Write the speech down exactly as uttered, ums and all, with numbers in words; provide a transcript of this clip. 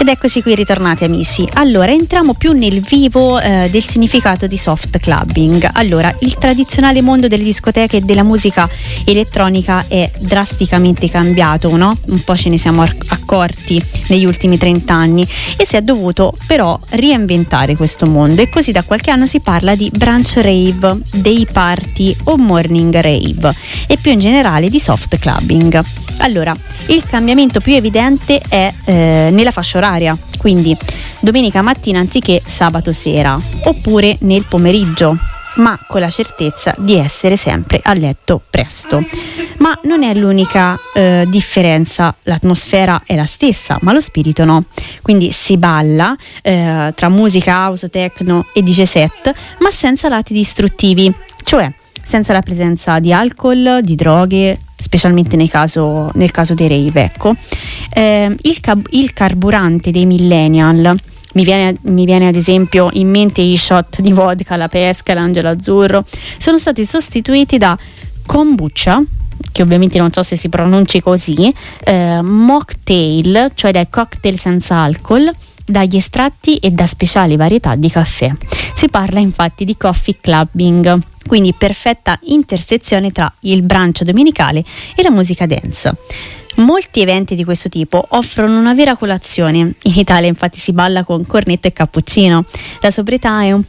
Ed eccoci qui ritornati, amici. Allora, entriamo più nel vivo eh, del significato di soft clubbing. Allora, il tradizionale mondo delle discoteche e della musica elettronica è drasticamente cambiato, no? Un po' ce ne siamo accorti negli ultimi trent'anni e si è dovuto però reinventare questo mondo, e così da qualche anno si parla di brunch rave, day party o morning rave e più in generale di soft clubbing. Allora, il cambiamento più evidente è eh, nella fascia oraria, quindi domenica mattina anziché sabato sera, oppure nel pomeriggio, ma con la certezza di essere sempre a letto presto. Ma non è l'unica eh, differenza, l'atmosfera è la stessa, ma lo spirito no. Quindi si balla eh, tra musica house, techno e D J set, ma senza lati distruttivi, cioè senza la presenza di alcol, di droghe, specialmente nel caso, nel caso dei rave, ecco. Eh, il, cab- il carburante dei millennial, mi viene, mi viene ad esempio in mente i shot di vodka, la pesca, l'angelo azzurro, sono stati sostituiti da kombucha, che ovviamente non so se si pronunci così, eh, mocktail, cioè dai cocktail senza alcol, dagli estratti e da speciali varietà di caffè. Si parla infatti di coffee clubbing, quindi perfetta intersezione tra il brunch domenicale e la musica dance. Molti eventi di questo tipo offrono una vera colazione. In Italia infatti si balla con cornetto e cappuccino. La sobrietà è un